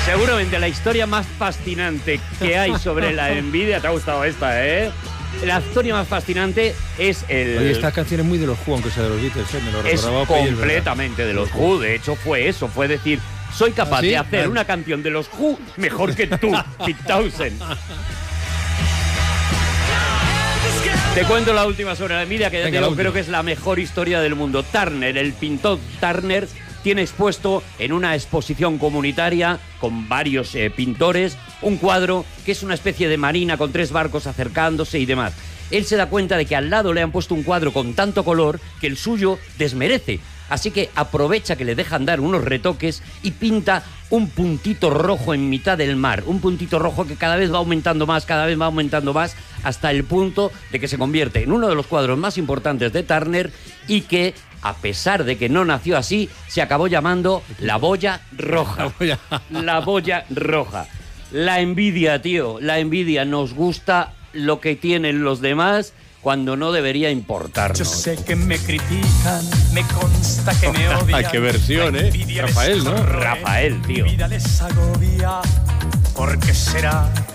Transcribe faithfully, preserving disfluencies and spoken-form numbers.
Seguramente la historia más fascinante que hay sobre la envidia, te ha gustado esta, ¿eh? La historia más fascinante es el... Oye, esta canción es muy de los Who, aunque sea de los Beatles, ¿eh? Me lo es recordaba completamente de los Who. De hecho, fue eso, fue decir, soy capaz ¿Ah, sí? de hacer Vale. una canción de los Who mejor que tú, Pete Townshend. Te cuento la última sobre la envidia, que ya Venga, te la digo, creo última. que es la mejor historia del mundo. Turner, el pintor Turner, tiene expuesto en una exposición comunitaria con varios eh, pintores un cuadro que es una especie de marina con tres barcos acercándose y demás. Él se da cuenta de que al lado le han puesto un cuadro con tanto color que el suyo desmerece. Así que aprovecha que le dejan dar unos retoques y pinta un puntito rojo en mitad del mar. Un puntito rojo que cada vez va aumentando más, cada vez va aumentando más, hasta el punto de que se convierte en uno de los cuadros más importantes de Turner y que, a pesar de que no nació así, se acabó llamando La Boya Roja. La Boya Roja. La envidia, tío, la envidia. Nos gusta lo que tienen los demás cuando no debería importarnos. Yo sé que me critican, me consta que me odian. Qué versión, ¿eh? Rafael, ¿no? Rafael, tío. Mi vida les agobia, ¿por qué será?